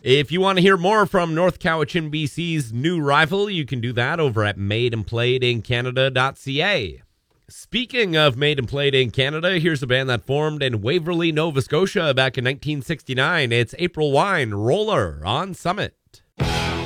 If you want to hear more from North Cowichan, BC's new rival, you can do that over at madeandplayedincanada.ca. Speaking of Made and Played in Canada, here's a band that formed in Waverley, Nova Scotia back in 1969. It's April Wine, Roller on Summit.